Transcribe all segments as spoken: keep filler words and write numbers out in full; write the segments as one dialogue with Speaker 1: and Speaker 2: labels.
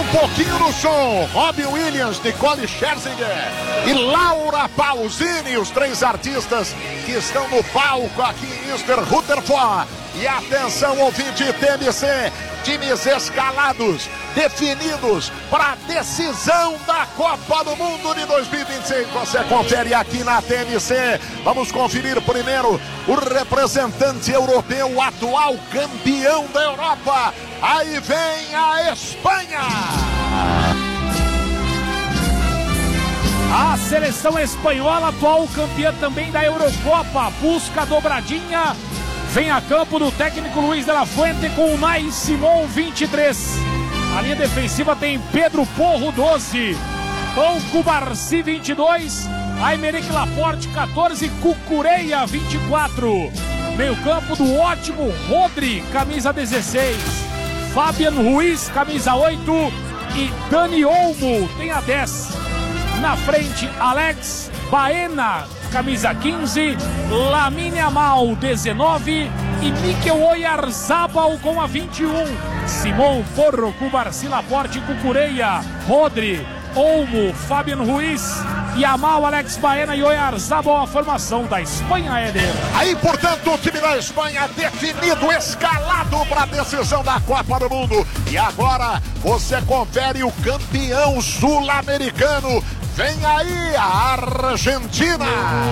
Speaker 1: pouquinho no som. Robbie Williams, Nicole Scherzinger e Laura Pausini, os três artistas que estão no palco aqui em Easter Rutherford. E atenção, ouvinte T M C, times escalados, definidos para a decisão da Copa do Mundo de dois mil e vinte e seis. Você confere aqui na T M C. Vamos conferir primeiro o representante europeu, o atual campeão da Europa. Aí vem a Espanha.
Speaker 2: A seleção espanhola, atual campeã também da Eurocopa, busca a dobradinha. Vem a campo do técnico Luiz de la Fuente com o Unai Simon, vinte e três. A linha defensiva tem Pedro Porro, doze. Pão Cubarci, vinte e dois. Aymeric Laporte, quatorze. Cucureia, vinte e quatro. Meio campo do ótimo Rodri, camisa dezesseis. Fabian Ruiz, camisa oito. E Dani Olmo tem a dez. Na frente, Alex Baena, camisa quinze, Lamine Yamal, dezenove e Mikel Oyarzabal com a vinte e um. Simon, Porro, Cubarci, Laporte, Cucureia, Rodri, Olmo, Fabian Ruiz, Yamal, Alex Baena e Oyarzabal, a formação da Espanha, Éder.
Speaker 1: Aí, portanto, o time da Espanha definido, escalado para a decisão da Copa do Mundo. E agora você confere o campeão sul-americano. Vem aí a Argentina.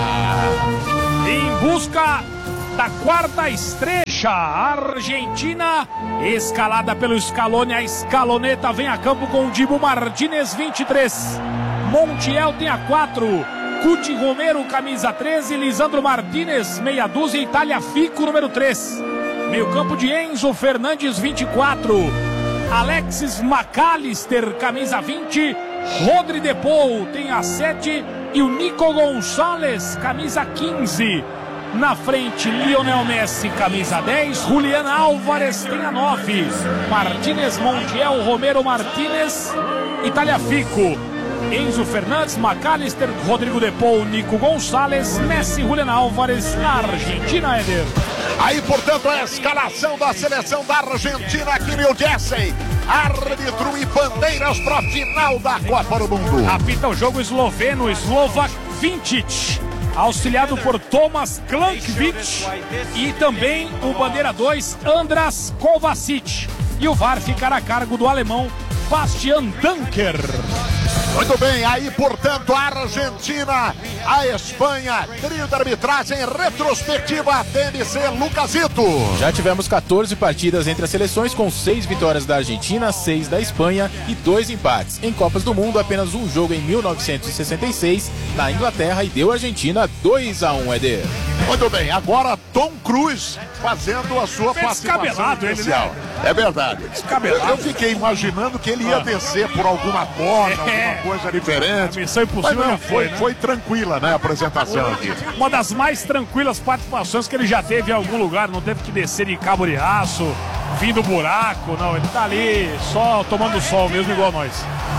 Speaker 2: Em busca da quarta estrecha, a Argentina, escalada pelo Scaloni, a escaloneta vem a campo com o Dibu Martínez, vinte e três. Montiel tem a quatro. Cuti Romero, camisa treze. Lisandro Martínez, meia dúzia. Itália Fico, número três. Meio campo de Enzo Fernandes, vinte e quatro. Alexis McAllister, camisa vinte. Rodri de Paul tem a sete e o Nico Gonçalves, camisa quinze. Na frente, Lionel Messi, camisa dez. Julián Álvares tem a nove. Martínez, Montiel, Romero Martínez, Itália Fico. Enzo Fernandes, McAllister, Rodrigo de Paul, Nico Gonçalves, Messi, Julián Álvares, Argentina, Éder.
Speaker 1: Aí, portanto, a escalação da seleção da Argentina aqui em New Jersey. Árbitro e bandeiras para a final da Copa do Mundo.
Speaker 2: Apita o jogo esloveno, Slovak Vinčić, auxiliado por Tomas Klankovic e também o bandeira dois, Andras Kovacic. E o V A R ficará a cargo do alemão Bastian Dunker.
Speaker 1: Muito bem, aí portanto a Argentina, a Espanha, trio de arbitragem retrospectiva T M C, Lucasito.
Speaker 3: Já tivemos quatorze partidas entre as seleções, com seis vitórias da Argentina, seis da Espanha e dois empates. Em Copas do Mundo, apenas um jogo em mil novecentos e sessenta e seis na Inglaterra e deu a Argentina dois a um, Eder.
Speaker 1: Muito bem, agora Tom Cruise fazendo a sua participação especial.
Speaker 2: Ele, né?
Speaker 1: É verdade.
Speaker 2: Descabelado.
Speaker 1: Eu, eu fiquei imaginando que ele ia ah. descer por alguma porta,
Speaker 2: é.
Speaker 1: alguma coisa diferente.
Speaker 2: A missão impossível
Speaker 1: não,
Speaker 2: não foi,
Speaker 1: foi,
Speaker 2: né?
Speaker 1: foi tranquila, né, a apresentação aqui.
Speaker 2: Uma das mais tranquilas participações que ele já teve em algum lugar. Não teve que descer de cabo de aço, fim do buraco, não. Ele tá ali só tomando sol mesmo, igual nós.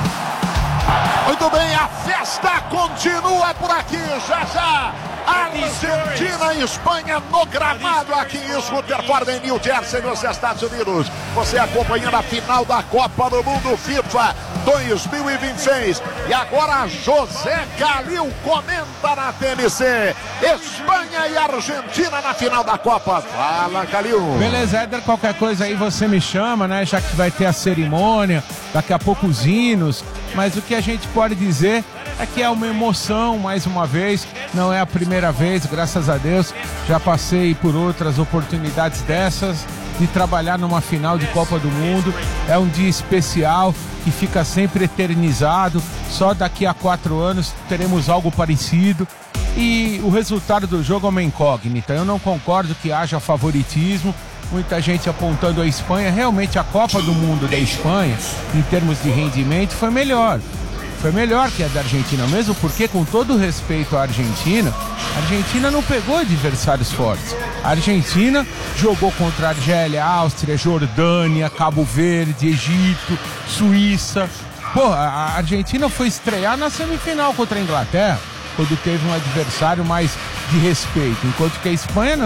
Speaker 1: Muito bem, a festa continua por aqui, já já. Argentina e Espanha no gramado aqui em Rutherford, em New Jersey, nos Estados Unidos. Você acompanhando a final da Copa do Mundo FIFA dois mil e vinte e seis. E agora José Calil comenta na T M C. Espanha e Argentina na final da Copa. Fala, Calil.
Speaker 4: Beleza, Éder, qualquer coisa aí você me chama, né? Já que vai ter a cerimônia, daqui a pouco os hinos. Mas o que a gente pode dizer é que é uma emoção, mais uma vez. Não é a primeira vez, graças a Deus. Já passei por outras oportunidades dessas, de trabalhar numa final de Copa do Mundo. É um dia especial que fica sempre eternizado. Só daqui a quatro anos teremos algo parecido. E o resultado do jogo é uma incógnita. Eu não concordo que haja favoritismo. Muita gente apontando a Espanha. Realmente a Copa do Mundo da Espanha, em termos de rendimento, foi melhor. Foi melhor que a da Argentina, mesmo porque, com todo respeito à Argentina, a Argentina não pegou adversários fortes. A Argentina jogou contra a Argélia, Áustria, Jordânia, Cabo Verde, Egito, Suíça. Pô, a Argentina foi estrear na semifinal contra a Inglaterra, quando teve um adversário mais de respeito, enquanto que a Espanha não.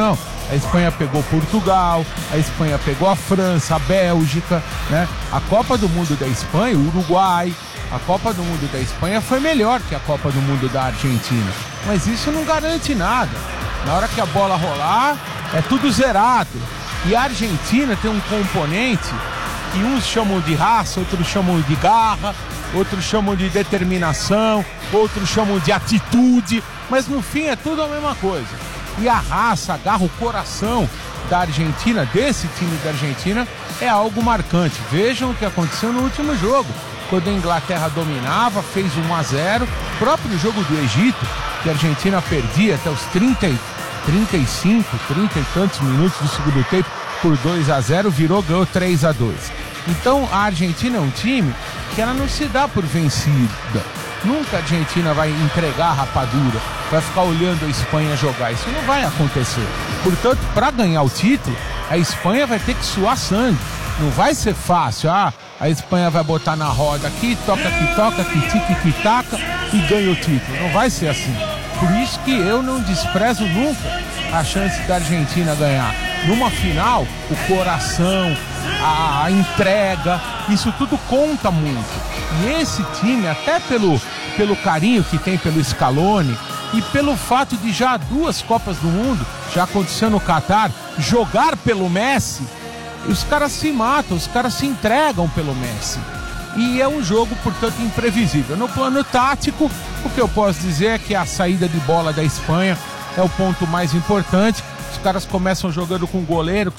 Speaker 4: A Espanha pegou Portugal, a Espanha pegou a França, a Bélgica, né? A Copa do Mundo da Espanha, o Uruguai, a Copa do Mundo da Espanha foi melhor que a Copa do Mundo da Argentina. Mas isso não garante nada. Na hora que a bola rolar, é tudo zerado. E a Argentina tem um componente que uns chamam de raça, outros chamam de garra, outros chamam de determinação, outros chamam de atitude, mas no fim é tudo a mesma coisa. E a raça, a garra, o coração da Argentina, desse time da Argentina, é algo marcante. Vejam o que aconteceu no último jogo, quando a Inglaterra dominava, fez um a zero, o próprio jogo do Egito, que a Argentina perdia até os trinta, trinta e cinco, trinta e tantos minutos do segundo tempo, por dois a zero, virou, ganhou três a dois. Então a Argentina é um time que ela não se dá por vencida. Nunca a Argentina vai entregar a rapadura, vai ficar olhando a Espanha jogar. Isso não vai acontecer. Portanto, para ganhar o título, a Espanha vai ter que suar sangue. Não vai ser fácil. Ah, a Espanha vai botar na roda aqui, toca aqui, toca aqui, tique, que taca e ganha o título. Não vai ser assim. Por isso que eu não desprezo nunca a chance da Argentina ganhar. Numa final, o coração, a, a entrega, isso tudo conta muito. E esse time, até pelo, pelo carinho que tem pelo Scaloni e pelo fato de já duas Copas do Mundo, já aconteceu no Catar, jogar pelo Messi, os caras se matam, os caras se entregam pelo Messi. E é um jogo, portanto, imprevisível. No plano tático, o que eu posso dizer é que a saída de bola da Espanha é o ponto mais importante. Os caras começam jogando com o goleiro,